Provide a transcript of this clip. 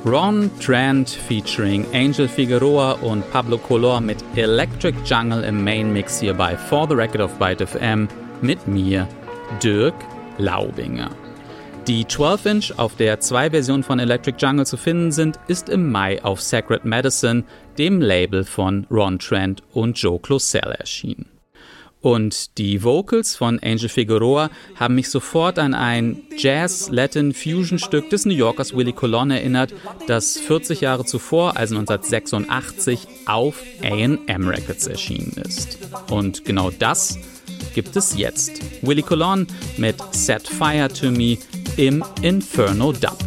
Ron Trent featuring Angel Figueroa und Pablo Color mit Electric Jungle im Main Mix hier bei For the Record of Byte FM mit mir, Dirk Laubinger. Die 12-Inch, auf der 2 Versionen von Electric Jungle zu finden sind, ist im Mai auf Sacred Medicine, dem Label von Ron Trent und Joe Closell, erschienen. Und die Vocals von Angel Figueroa haben mich sofort an ein Jazz-Latin-Fusion-Stück des New Yorkers Willie Colon erinnert, das 40 Jahre zuvor, also 1986, auf A&M Records erschienen ist. Und genau das gibt es jetzt. Willie Colon mit Set Fire to Me im Inferno Dub.